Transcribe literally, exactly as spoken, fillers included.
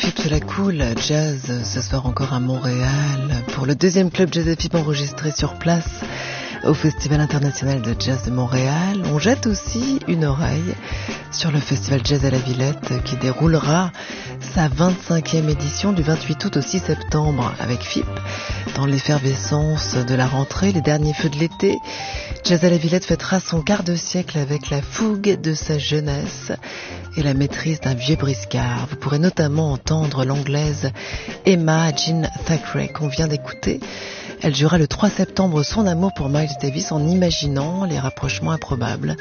Phip de la Cool Jazz ce soir encore à Montréal pour le deuxième club Jazz et Phip enregistré sur place au Festival international de jazz de Montréal. On jette aussi une oreille sur le Festival Jazz à la Villette qui déroulera sa vingt-cinquième édition du vingt-huit août au six septembre avec Phip. Dans l'effervescence de la rentrée, les derniers feux de l'été, Jazz à la Villette fêtera son quart de siècle avec la fougue de sa jeunesse et la maîtrise d'un vieux briscard. Vous pourrez notamment entendre l'anglaise Emma Jean Thackeray qu'on vient d'écouter. Elle jura le trois septembre son amour pour Miles Davis en imaginant les rapprochements improbables